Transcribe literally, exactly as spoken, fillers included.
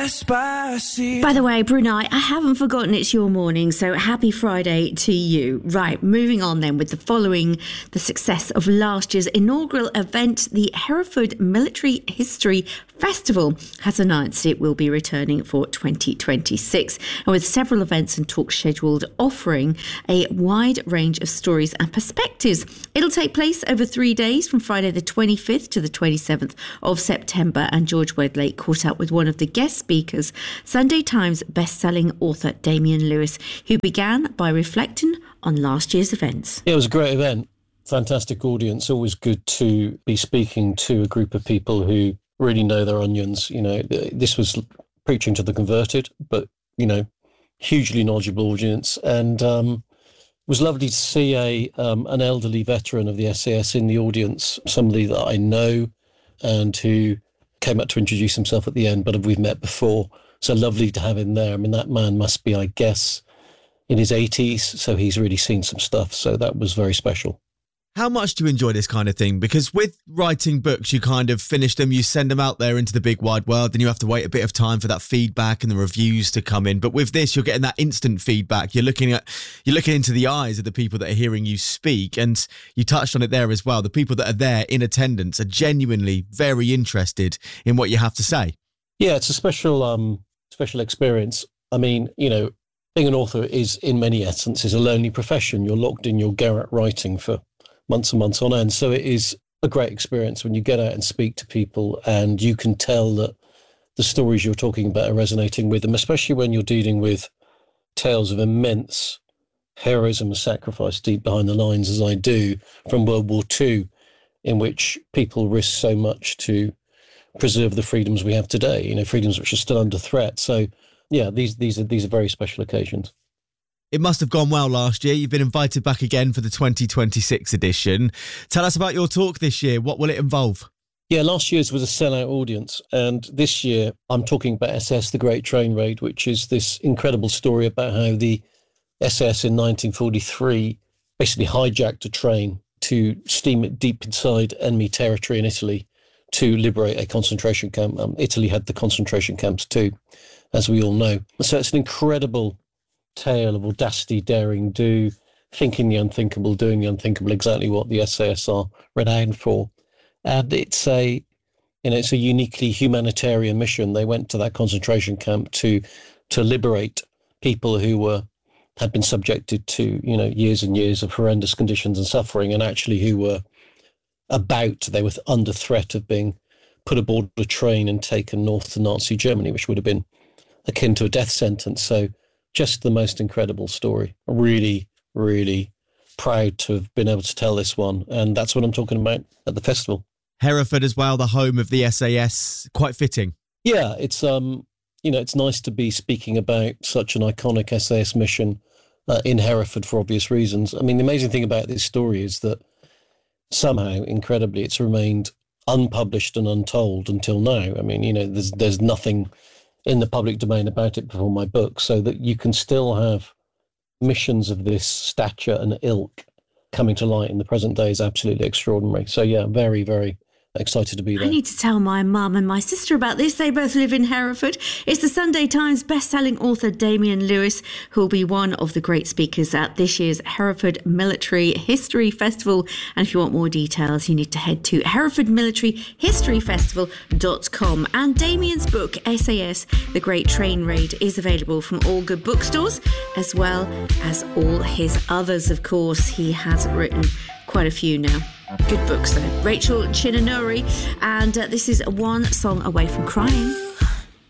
Despacito. By the way, Brunei, I haven't forgotten it's your morning, so happy Friday to you. Right, moving on then with the following, the success of last year's inaugural event, the Hereford Military History Festival has announced it will be returning for twenty twenty-six, and with several events and talks scheduled offering a wide range of stories and perspectives. It'll take place over three days from Friday the twenty-fifth to the twenty-seventh of September, and George Wedlake caught up with one of the guest speakers, Sunday Times best-selling author Damian Lewis, who began by reflecting on last year's events. Yeah, it was a great event. Fantastic audience. Always good to be speaking to a group of people who really know their onions. You know, this was preaching to the converted, but, you know, hugely knowledgeable audience. And um, it was lovely to see a um, an elderly veteran of the S A S in the audience, somebody that I know and who came up to introduce himself at the end, but we've met before. So lovely to have him there. I mean, that man must be, I guess, in his eighties, so he's really seen some stuff. So that was very special. How much do you enjoy this kind of thing? Because with writing books, you kind of finish them, you send them out there into the big wide world, then you have to wait a bit of time for that feedback and the reviews to come in. But with this, you're getting that instant feedback. You're looking at, you're looking into the eyes of the people that are hearing you speak. And you touched on it there as well. The people that are there in attendance are genuinely very interested in what you have to say. Yeah, it's a special, um, special experience. I mean, you know, being an author is, in many essences, a lonely profession. You're locked in your garret writing for months and months on end. So it is a great experience when you get out and speak to people and you can tell that the stories you're talking about are resonating with them, especially when you're dealing with tales of immense heroism and sacrifice deep behind the lines, as I do, from World War Two, in which people risk so much to preserve the freedoms we have today, you know, freedoms which are still under threat. So, yeah, these these are these are very special occasions. It must have gone well last year. You've been invited back again for the twenty twenty-six edition. Tell us about your talk this year. What will it involve? Yeah, last year's was a sellout audience. And this year I'm talking about S A S The Great Train Raid, which is this incredible story about how the S A S in nineteen forty-three basically hijacked a train to steam it deep inside enemy territory in Italy to liberate a concentration camp. Um, Italy had the concentration camps too, as we all know. So it's an incredible tale of audacity, daring do, thinking the unthinkable, doing the unthinkable, exactly what the S A S are renowned for. And it's a, you know, it's a uniquely humanitarian mission. They went to that concentration camp to to liberate people who were had been subjected to, you know, years and years of horrendous conditions and suffering, and actually who were about, they were under threat of being put aboard a train and taken north to Nazi Germany, which would have been akin to a death sentence. So just the most incredible story. Really, really proud to have been able to tell this one. And that's what I'm talking about at the festival. Hereford as well, the home of the S A S. Quite fitting. Yeah, it's, um, you know, it's nice to be speaking about such an iconic S A S mission uh, in Hereford for obvious reasons. I mean, the amazing thing about this story is that somehow, incredibly, it's remained unpublished and untold until now. I mean, you know, there's there's nothing in the public domain about it before my book, so that you can still have missions of this stature and ilk coming to light in the present day is absolutely extraordinary. So yeah, very, very excited to be there. I need to tell my mum and my sister about this. They both live in Hereford. It's the Sunday Times best-selling author Damian Lewis, who will be one of the great speakers at this year's Hereford Military History Festival. And if you want more details, you need to head to hereford military history festival dot com. And Damian's book, S A S The Great Train Raid, is available from all good bookstores, as well as all his others, of course. He has written quite a few now. Good books, though. Rachel Chinanori, and uh, this is One Song Away from Crying.